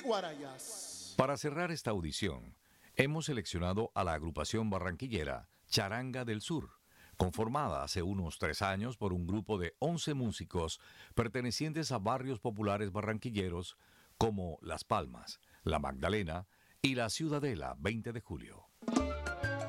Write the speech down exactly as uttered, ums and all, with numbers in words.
Guarayas. Para cerrar esta audición, hemos seleccionado a la agrupación barranquillera Charanga del Sur, conformada hace unos tres años por un grupo de once músicos pertenecientes a barrios populares barranquilleros como Las Palmas, La Magdalena y la Ciudadela veinte de julio.